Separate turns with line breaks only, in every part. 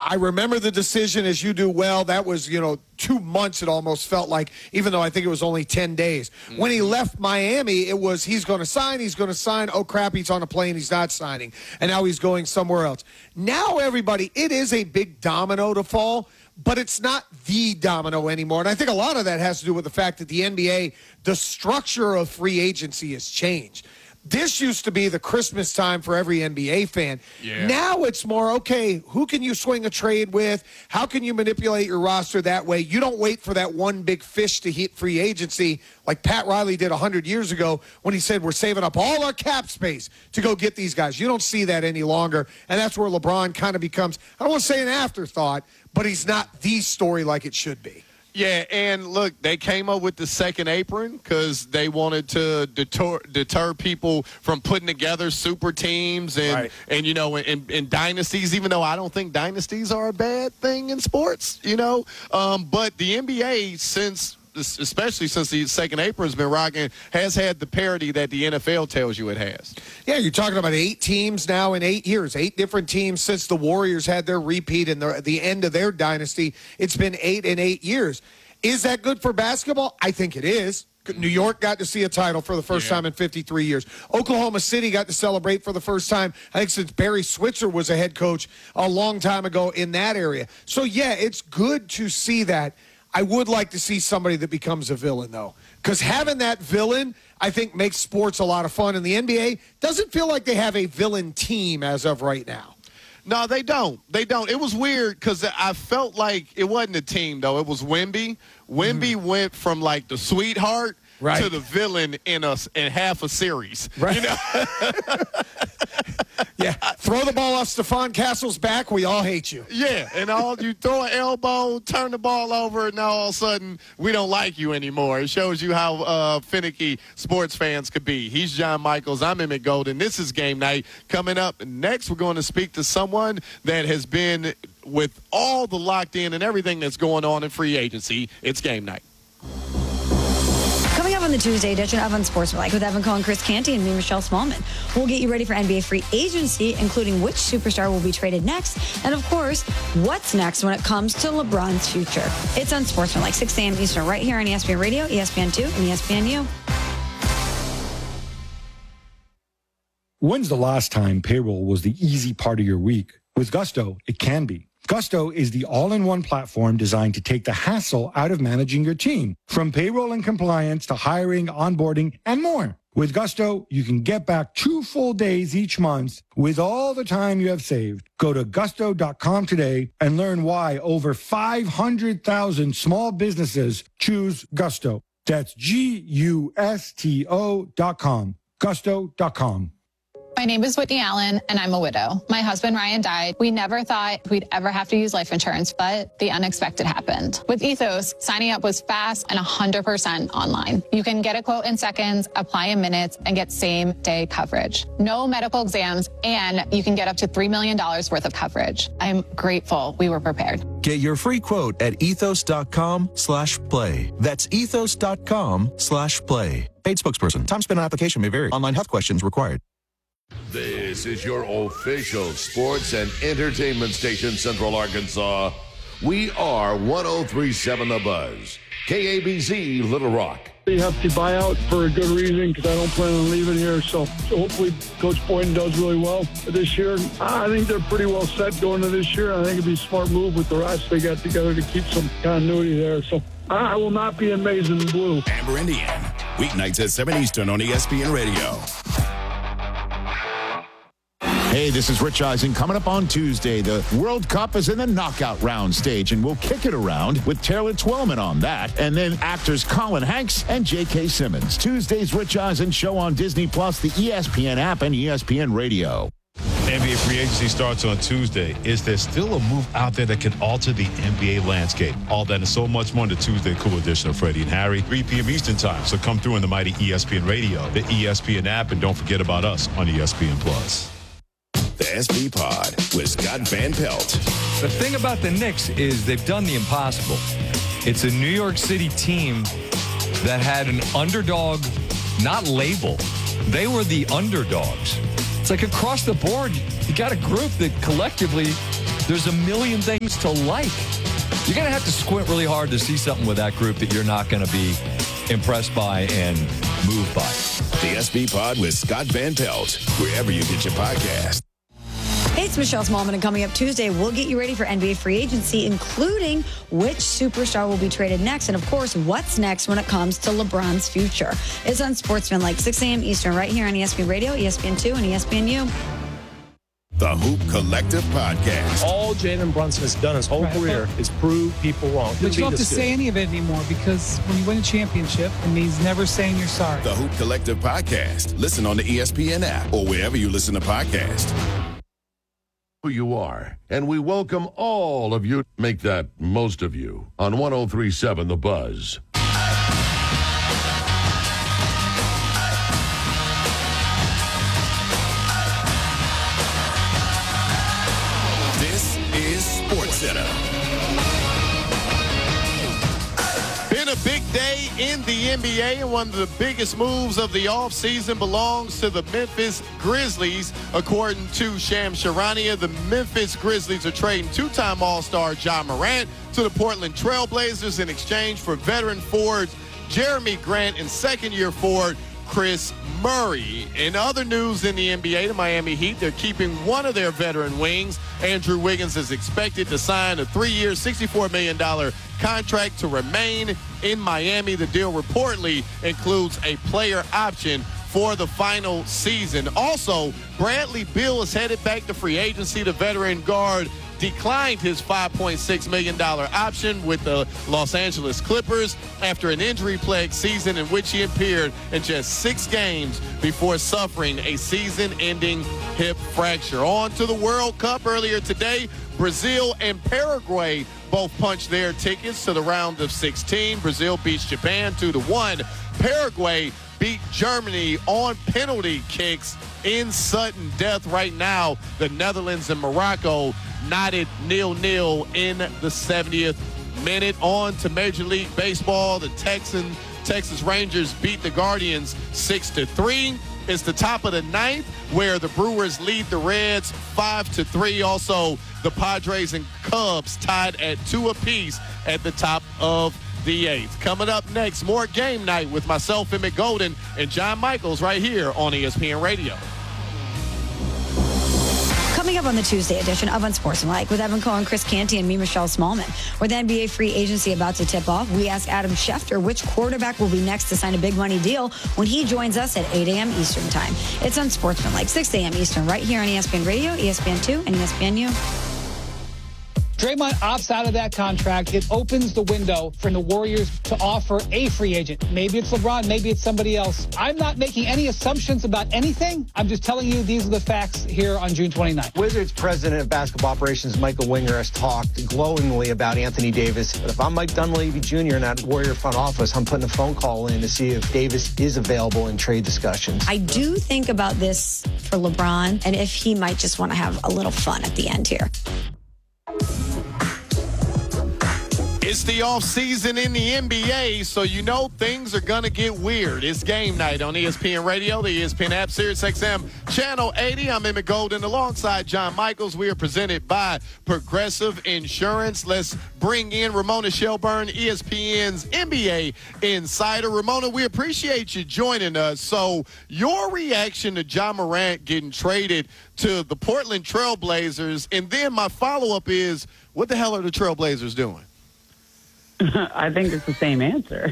I remember the decision as you do well. That was, 2 months it almost felt like, even though I think it was only 10 days. Mm-hmm. When he left Miami, it was he's going to sign. Oh, crap, he's on a plane. He's not signing. And now he's going somewhere else. Now, everybody, it is a big domino to fall, but it's not the domino anymore. And I think a lot of that has to do with the fact that the NBA, the structure of free agency has changed. This used to be the Christmas time for every NBA fan. Yeah. Now it's more, okay, who can you swing a trade with? How can you manipulate your roster that way? You don't wait for that one big fish to hit free agency like Pat Riley did 100 years ago when he said we're saving up all our cap space to go get these guys. You don't see that any longer, and that's where LeBron kind of becomes, I don't want to say an afterthought, but he's not the story like it should be.
Yeah, and look, they came up with the second apron because they wanted to deter people from putting together super teams and and dynasties, even though I don't think dynasties are a bad thing in sports, But the NBA, especially since the second apron's been rocking, has had the parity that the NFL tells you it has.
Yeah, you're talking about 8 teams now in 8 years, 8 different teams since the Warriors had their repeat and the end of their dynasty. It's been 8 in 8 years. Is that good for basketball? I think it is. New York got to see a title for the first time in 53 years. Oklahoma City got to celebrate for the first time, I think, since Barry Switzer was a head coach a long time ago in that area. So, yeah, it's good to see that. I would like to see somebody that becomes a villain, though, because having that villain, I think, makes sports a lot of fun. And the NBA doesn't feel like they have a villain team as of right now.
No, they don't. They don't. It was weird because I felt like it wasn't a team, though. It was Wemby. Wemby went from, like, the sweetheart to the villain in half a series.
Right. Yeah, throw the ball off Stephon Castle's back, we all hate you.
Yeah, and you throw an elbow, turn the ball over, and now all of a sudden we don't like you anymore. It shows you how finicky sports fans could be. He's John Michaels. I'm Emmett Golden. This is Game Night. Coming up next, we're going to speak to someone that has been with all the locked in and everything that's going on in free agency. It's Game Night.
Coming up on the Tuesday edition of Unsportsmanlike with Evan Cohen, Chris Canty, and me, Michelle Smallman. We'll get you ready for NBA free agency, including which superstar will be traded next, and of course, what's next when it comes to LeBron's future. It's Unsportsmanlike, 6 a.m. Eastern, right here on ESPN Radio, ESPN2, and ESPNU.
When's the last time payroll was the easy part of your week? With Gusto, it can be. Gusto is the all-in-one platform designed to take the hassle out of managing your team, from payroll and compliance to hiring, onboarding, and more. With Gusto, you can get back 2 full days each month with all the time you have saved. Go to gusto.com today and learn why over 500,000 small businesses choose Gusto. That's Gusto.com. Gusto.com.
My name is Whitney Allen, and I'm a widow. My husband, Ryan, died. We never thought we'd ever have to use life insurance, but the unexpected happened. With Ethos, signing up was fast and 100% online. You can get a quote in seconds, apply in minutes, and get same-day coverage. No medical exams, and you can get up to $3 million worth of coverage. I'm grateful we were prepared.
Get your free quote at ethos.com/play. That's ethos.com/play. Paid spokesperson. Time spent on application may vary. Online health questions required.
This is your official sports and entertainment station, Central Arkansas. We are 103.7 The Buzz, KABZ, Little Rock.
They have to buy out for a good reason because I don't plan on leaving here. So hopefully Coach Boyden does really well this year. I think they're pretty well set going to this year. I think it'd be a smart move with the rest they got together to keep some continuity there. So I will not be in maize and blue.
Amber Indian, weeknights at 7 Eastern on ESPN Radio. Hey, this is Rich Eisen. Coming up on Tuesday, the World Cup is in the knockout round stage, and we'll kick it around with Taylor Twellman on that, and then actors Colin Hanks and J.K. Simmons. Tuesday's Rich Eisen show on Disney+, the ESPN app, and ESPN Radio.
NBA free agency starts on Tuesday. Is there still a move out there that can alter the NBA landscape? All that and so much more in the Tuesday Cool edition of Freddie and Harry, 3 p.m. Eastern time. So come through in the mighty ESPN Radio, the ESPN app, and don't forget about us on ESPN+.
The SB Pod with Scott Van Pelt.
The thing about the Knicks is they've done the impossible. It's a New York City team that had an underdog, not label. They were the underdogs. It's like across the board, you got a group that collectively There's a million things to like. You're going to have to squint really hard to see something with that group that you're not going to be impressed by and moved by.
The SB Pod with Scott Van Pelt, wherever you get your podcast.
Hey, it's Michelle Smallman, and coming up Tuesday, we'll get you ready for NBA free agency, including which superstar will be traded next, and of course, what's next when it comes to LeBron's future. It's Unsportsmanlike, 6 a.m. Eastern, right here on ESPN Radio, ESPN2, and ESPNU.
The Hoop Collective Podcast.
All Jalen Brunson has done his whole career is prove people wrong.
But you don't have to say any of it anymore, because when you win a championship, it means never saying you're sorry.
The Hoop Collective Podcast. Listen on the ESPN app or wherever you listen to podcasts.
Who you are, and we welcome all of you. Make that most of you on 103.7 The Buzz.
This is SportsCenter.
Been a big day in the NBA, and one of the biggest moves of the offseason belongs to the Memphis Grizzlies. According to Shams Charania, the Memphis Grizzlies are trading two-time All-Star Ja Morant to the Portland Trail Blazers in exchange for veteran forwards Jeremy Grant and second-year forward Chris Murray. In other news in the NBA, the Miami Heat, they're keeping one of their veteran wings. Andrew Wiggins is expected to sign a 3-year, $64 million contract to remain in Miami. The deal reportedly includes a player option for the final season. Also, Bradley Beal is headed back to free agency. The veteran guard declined his $5.6 million option with the Los Angeles Clippers after an injury-plagued season in which he appeared in just 6 games before suffering a season-ending hip fracture. On to the World Cup earlier today. Brazil and Paraguay both punched their tickets to the round of 16. Brazil beats Japan 2-1. Paraguay beat Germany on penalty kicks in sudden death. Right now, the Netherlands and Morocco knotted 0-0 in the 70th minute. On to Major League Baseball. The Texas Rangers beat the Guardians 6-3. It's the top of the 9th, where the Brewers lead the Reds 5-3. Also, the Padres and Cubs tied at 2 apiece at the top of the 8th. Coming up next, more Game Night with myself, Emmett Golden, and John Michaels right here on ESPN Radio.
Coming up on the Tuesday edition of Unsportsmanlike with Evan Cohen, Chris Canty, and me, Michelle Smallman. With NBA free agency about to tip off, we ask Adam Schefter which quarterback will be next to sign a big money deal when he joins us at 8 a.m. Eastern Time. It's Unsportsmanlike, 6 a.m. Eastern, right here on ESPN Radio, ESPN2, and ESPNU.
Draymond opts out of that contract. It opens the window for the Warriors to offer a free agent. Maybe it's LeBron, maybe it's somebody else. I'm not making any assumptions about anything. I'm just telling you these are the facts here on June 29th.
Wizards president of basketball operations Michael Winger has talked glowingly about Anthony Davis. But if I'm Mike Dunleavy Jr. in that Warrior front office, I'm putting a phone call in to see if Davis is available in trade discussions.
I do think about this for LeBron and if he might just want to have a little fun at the end here.
It's the offseason in the NBA, so you know things are going to get weird. It's Game Night on ESPN Radio, the ESPN app, SiriusXM, Channel 80. I'm Emmett Golden alongside John Michaels. We are presented by Progressive Insurance. Let's bring in Ramona Shelburne, ESPN's NBA insider. Ramona, we appreciate you joining us. So your reaction to Ja Morant getting traded to the Portland Trail Blazers, and then my follow-up is, what the hell are the Trail Blazers doing?
I think it's the same answer.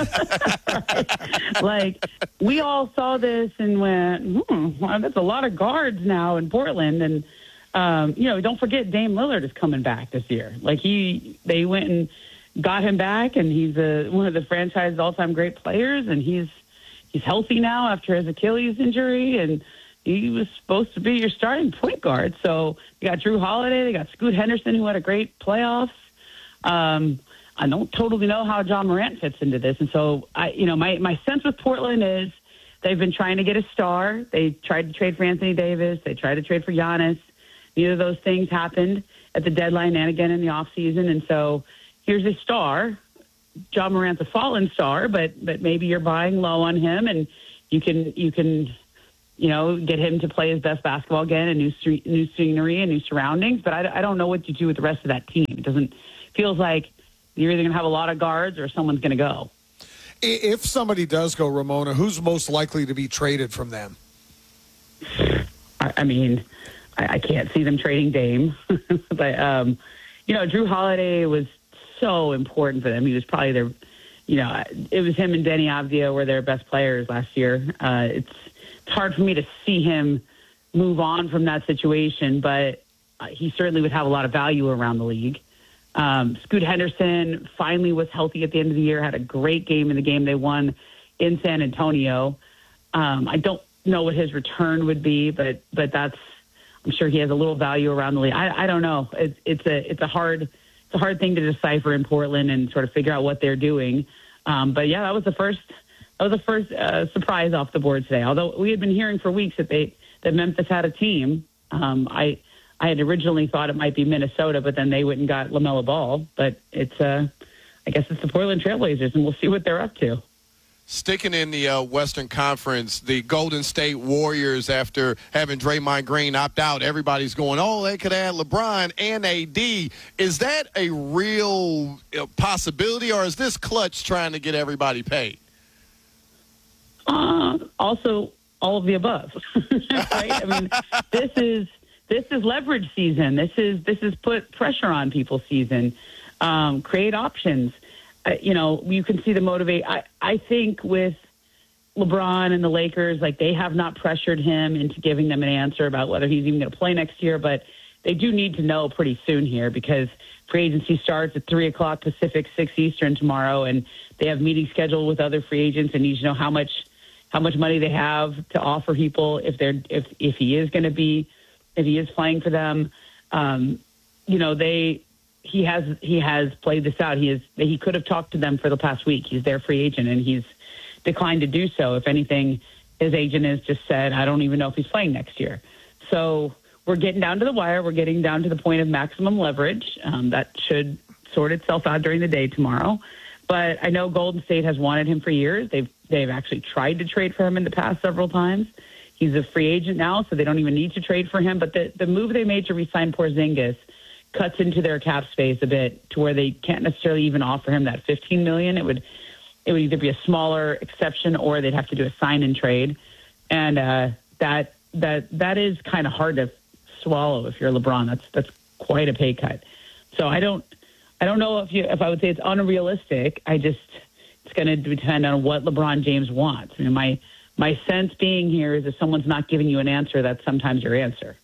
Like, we all saw this and went, well, that's a lot of guards now in Portland. And, don't forget Dame Lillard is coming back this year. Like, they went and got him back, and he's one of the franchise's all-time great players, and he's healthy now after his Achilles injury, and he was supposed to be your starting point guard. So you got Drew Holiday, they got Scoot Henderson, who had a great playoffs. I don't totally know how Ja Morant fits into this. And so, my sense with Portland is they've been trying to get a star. They tried to trade for Anthony Davis. They tried to trade for Giannis. Neither of those things happened at the deadline and again in the offseason. And so here's a star. Ja Morant's a fallen star, but maybe you're buying low on him, and you can get him to play his best basketball again, and new scenery and new surroundings. But I don't know what you do with the rest of that team. It feels like you're either going to have a lot of guards or someone's going to go.
If somebody does go, Ramona, who's most likely to be traded from them?
I mean, I can't see them trading Dame. But, Drew Holiday was so important for them. He was probably their, it was him and Denny Avdia were their best players last year. It's hard for me to see him move on from that situation, but he certainly would have a lot of value around the league. Scoot Henderson finally was healthy at the end of the year, had a great game in the game they won in San Antonio. I don't know what his return would be, but I'm sure he has a little value around the league. I don't know. It's a hard thing to decipher in Portland and sort of figure out what they're doing. But yeah, that was the first surprise off the board today. Although we had been hearing for weeks that Memphis had a team. I had originally thought it might be Minnesota, but then they went and got LaMelo Ball. But I guess it's the Portland Trailblazers, and we'll see what they're up to.
Sticking in the Western Conference, the Golden State Warriors, after having Draymond Green opt out, everybody's going, they could add LeBron and AD. Is that a real possibility, or is this Clutch trying to get everybody paid?
Also, all of the above. Right? I mean, this is leverage season. This is put pressure on people season. Create options. You can see the motivate. I think with LeBron and the Lakers, they have not pressured him into giving them an answer about whether he's even going to play next year, but they do need to know pretty soon here because free agency starts at 3:00 Pacific, 6 Eastern tomorrow, and they have meetings scheduled with other free agents and need to know how much money they have to offer people if he is playing for them. He has played this out. He could have talked to them for the past week. He's their free agent, and he's declined to do so. If anything, his agent has just said, I don't even know if he's playing next year. So we're getting down to the wire. We're getting down to the point of maximum leverage. That should sort itself out during the day tomorrow. But I know Golden State has wanted him for years. They've actually tried to trade for him in the past several times. He's a free agent now, so they don't even need to trade for him. But the move they made to re-sign Porzingis cuts into their cap space a bit to where they can't necessarily even offer him that $15 million. It would either be a smaller exception or they'd have to do a sign and trade, and that is kind of hard to swallow if you're LeBron. That's quite a pay cut. So I don't know if I would say it's unrealistic. It's going to depend on what LeBron James wants. I mean, my sense being here is if someone's not giving you an answer, that's sometimes your answer.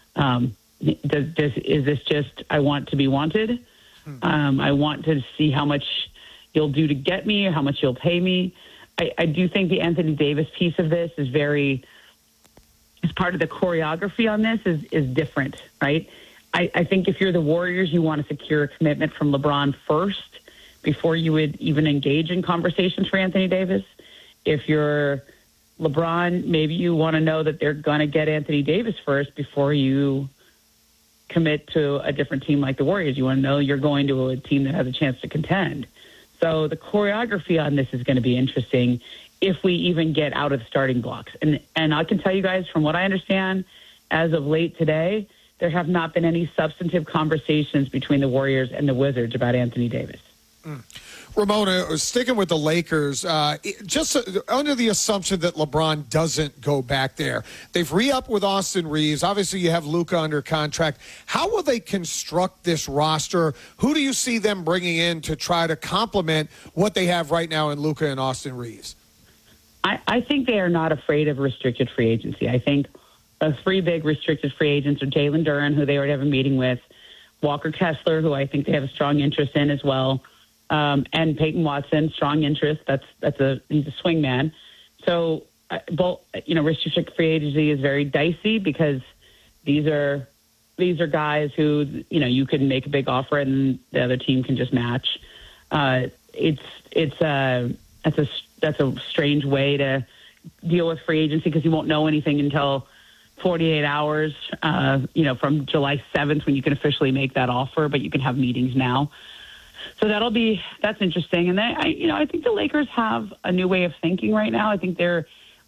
Is this just I want to be wanted? I want to see how much you'll do to get me, or how much you'll pay me. I do think the Anthony Davis piece of this is part of the choreography on this is different, right? I think if you're the Warriors, you want to secure a commitment from LeBron first before you would even engage in conversations for Anthony Davis. If you're LeBron, maybe you want to know that they're going to get Anthony Davis first before you commit to a different team like the Warriors. You want to know you're going to a team that has a chance to contend. So the choreography on this is going to be interesting if we even get out of the starting blocks. And I can tell you guys, from what I understand, as of late today, there have not been any substantive conversations between the Warriors and the Wizards about Anthony Davis.
Ramona, sticking with the Lakers, just under the assumption that LeBron doesn't go back there. They've re-upped with Austin Reeves. Obviously, you have Luka under contract. How will they construct this roster? Who do you see them bringing in to try to complement what they have right now in Luka and Austin Reeves?
I think they are not afraid of restricted free agency. I think the three big restricted free agents are Jalen Duren, who they already have a meeting with, Walker Kessler, who I think they have a strong interest in as well, and Peyton Watson, strong interest. He's a swing man. So, restricted free agency is very dicey because these are guys who, you can make a big offer and the other team can just match. That's a strange way to deal with free agency because you won't know anything until 48 hours, from July 7th when you can officially make that offer, but you can have meetings now. So that's interesting. And then I think the Lakers have a new way of thinking right now. I think they're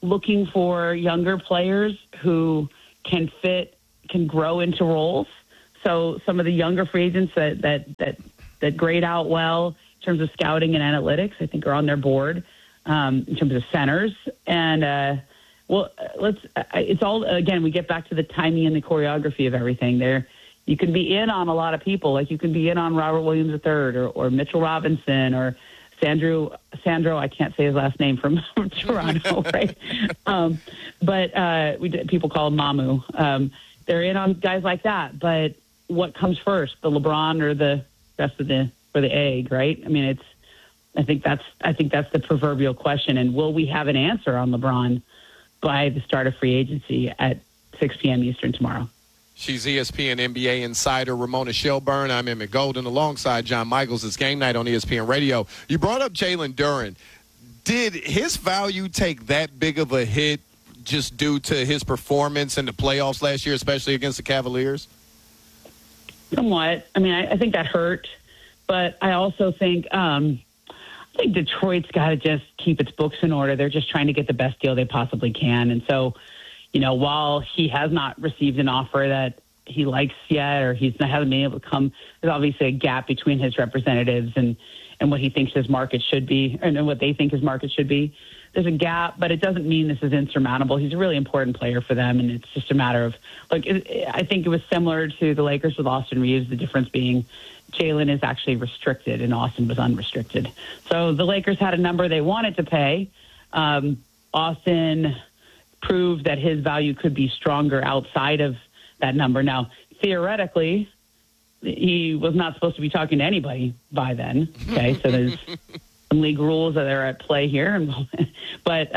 looking for younger players who can grow into roles. So some of the younger free agents that grade out well in terms of scouting and analytics, I think, are on their board in terms of centers. And it's all, again, we get back to the timing and the choreography of everything there. You can be in on a lot of people, like you can be in on Robert Williams III or Mitchell Robinson or Sandro, I can't say his last name, from Toronto, right? But people call him Mamu. They're in on guys like that. But what comes first, the LeBron or the rest of the egg, right? I mean, I think that's the proverbial question. And will we have an answer on LeBron by the start of free agency at 6 p.m. Eastern tomorrow?
She's ESPN NBA insider Ramona Shelburne. I'm Emmett Golden alongside John Michaels. It's Game Night on ESPN Radio. You brought up Jalen Duren. Did his value take that big of a hit just due to his performance in the playoffs last year, especially against the Cavaliers?
Somewhat. I mean, I think that hurt. But I also think Detroit's got to just keep its books in order. They're just trying to get the best deal they possibly can. And so, while he has not received an offer that he likes yet, or hasn't been able to come, there's obviously a gap between his representatives and what he thinks his market should be, and what they think his market should be. There's a gap, but it doesn't mean this is insurmountable. He's a really important player for them, and it's just a matter of, I think it was similar to the Lakers with Austin Reeves, the difference being Jalen is actually restricted and Austin was unrestricted. So the Lakers had a number they wanted to pay. Austin proved that his value could be stronger outside of that number. Now, theoretically, he was not supposed to be talking to anybody by then. Okay, so there's some league rules that are at play here. But,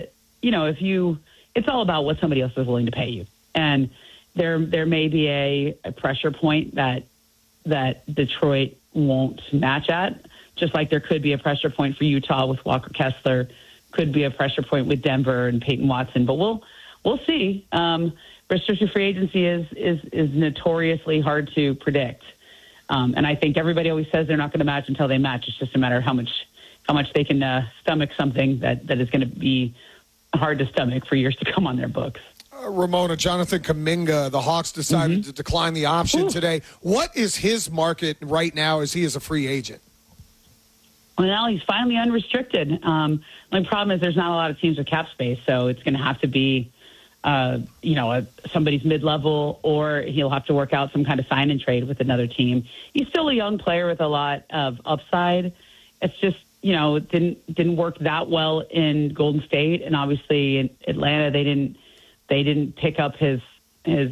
it's all about what somebody else is willing to pay you. And there may be a pressure point that Detroit won't match at, just like there could be a pressure point for Utah with Walker Kessler, could be a pressure point with Denver and Peyton Watson. But we'll see. Restricted free agency is notoriously hard to predict. And I think everybody always says they're not going to match until they match. It's just a matter of how much they can stomach something that is going to be hard to stomach for years to come on their books.
Ramona, Jonathan Kuminga, the Hawks decided to decline the option today. What is his market right now as he is a free agent?
Well, he's finally unrestricted. My problem is there's not a lot of teams with cap space, so it's going to have to be, somebody's mid-level, or he'll have to work out some kind of sign and trade with another team. He's still a young player with a lot of upside. It's just, it didn't work that well in Golden State, and obviously in Atlanta they didn't pick up his they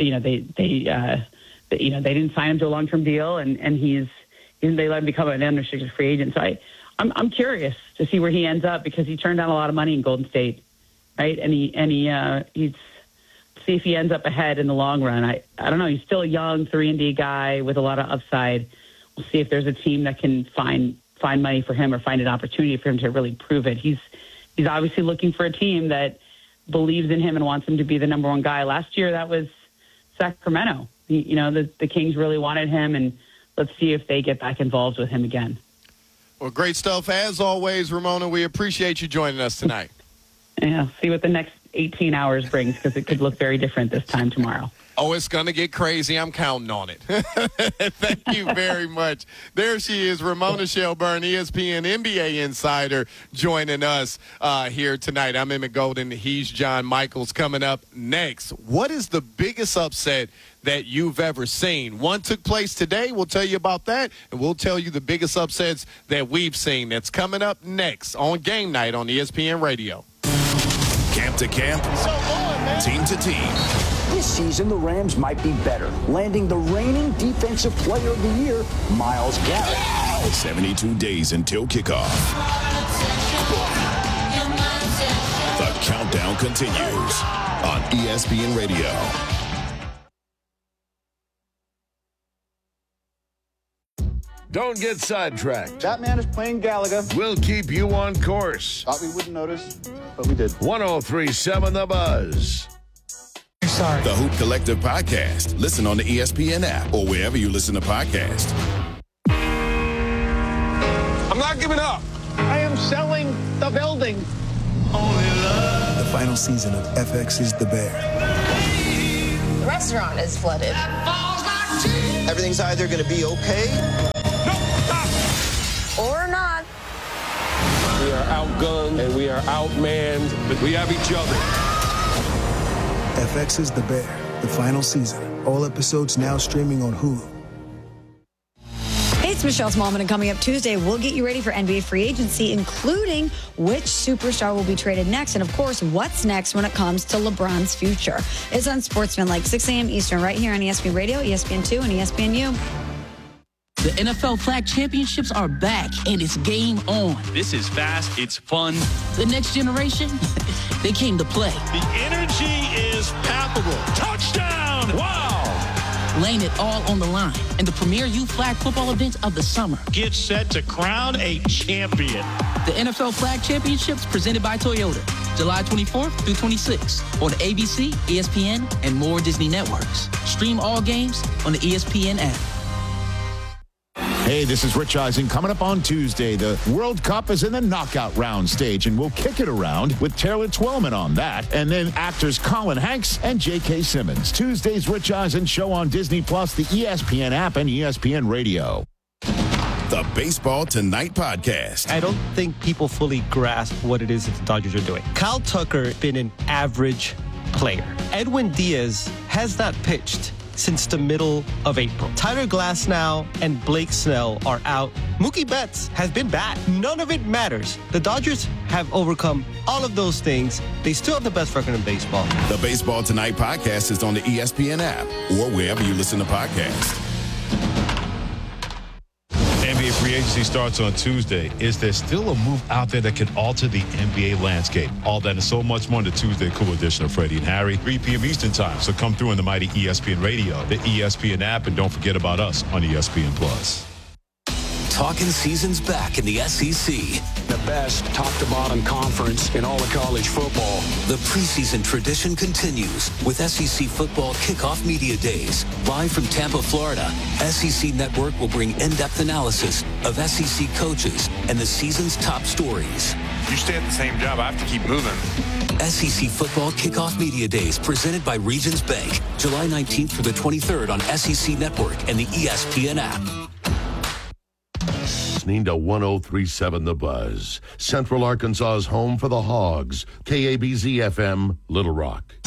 didn't sign him to a long-term deal, and they let him become an unrestricted free agent. So I'm curious to see where he ends up, because he turned down a lot of money in Golden State, right? And he's see if he ends up ahead in the long run. I don't know. He's still a young 3-and-D guy with a lot of upside. We'll see if there's a team that can find money for him or find an opportunity for him to really prove it. He's obviously looking for a team that believes in him and wants him to be the number one guy. Last year, that was Sacramento. The Kings really wanted him, and let's see if they get back involved with him again.
Well, great stuff. As always, Ramona, we appreciate you joining us tonight.
Yeah, see what the next 18 hours brings, because it could look very different this time tomorrow.
Oh, it's going to get crazy. I'm counting on it. Thank you very much. There she is, Ramona Shelburne, ESPN NBA insider, joining us here tonight. I'm Emmett Golden. He's John Michaels. Coming up next, what is the biggest upset that you've ever seen? One took place today. We'll tell you about that, and we'll tell you the biggest upsets that we've seen. That's coming up next on Game Night on ESPN Radio.
Camp to camp, team to team.
This season, the Rams might be better, landing the reigning Defensive Player of the Year, Myles Garrett.
72 days until kickoff. The countdown continues on ESPN Radio. Don't get sidetracked.
That man is playing Gallagher.
We'll keep you on course.
Thought we wouldn't notice, but we did.
103.7 The Buzz.
Sorry. The Hoop Collective Podcast. Listen on the ESPN app or wherever you listen to podcasts.
I'm not giving up.
I am selling the building.
The final season of FX is The Bear.
The restaurant is flooded.
Everything's either going to be okay
or not.
We are outgunned and we are outmanned, but we have each other.
FX is The Bear, the final season. All episodes now streaming on Hulu.
Hey, it's Michelle Smallman, and coming up Tuesday, we'll get you ready for NBA free agency, including which superstar will be traded next, and of course, what's next when it comes to LeBron's future. It's Unsportsmanlike, 6 a.m. Eastern, right here on ESPN Radio, ESPN2, and ESPNU.
The NFL Flag Championships are back, and it's game on.
This is fast. It's fun.
The next generation, they came to play.
The energy is palpable. Touchdown! Wow!
Laying it all on the line in the premier youth flag football event of the summer.
Get set to crown a champion.
The NFL Flag Championships presented by Toyota, July 24th through 26th on ABC, ESPN, and more Disney networks. Stream all games on the ESPN app.
Hey, this is Rich Eisen. Coming up on Tuesday, the World Cup is in the knockout round stage, and we'll kick it around with Taylor Twellman on that. And then actors Colin Hanks and J.K. Simmons. Tuesday's Rich Eisen show on Disney+, Plus, the ESPN app, and ESPN Radio.
The Baseball Tonight podcast.
I don't think people fully grasp what it is that the Dodgers are doing. Kyle Tucker been an average player. Edwin Diaz has not pitched since the middle of April. Tyler Glasnow and Blake Snell are out. Mookie Betts has been bad. None of it matters. The Dodgers have overcome all of those things. They still have the best record in baseball.
The Baseball Tonight podcast is on the ESPN app or wherever you listen to podcasts.
NBA free agency starts on Tuesday. Is there still a move out there that can alter the NBA landscape? All that and so much more in the Tuesday Cool edition of Freddie and Harry, 3 p.m. Eastern time. So come through on the mighty ESPN Radio, the ESPN app, and don't forget about us on ESPN Plus.
Talking season's back in the SEC.
The best top-to-bottom conference in all of college football.
The preseason tradition continues with SEC Football Kickoff Media Days. Live from Tampa, Florida, SEC Network will bring in-depth analysis of SEC coaches and the season's top stories.
You stay at the same job, I have to keep moving.
SEC Football Kickoff Media Days presented by Regions Bank. July 19th through the 23rd on SEC Network and the ESPN app.
Listening to 103.7 The Buzz, Central Arkansas's home for the Hogs, KABZ-FM, Little Rock.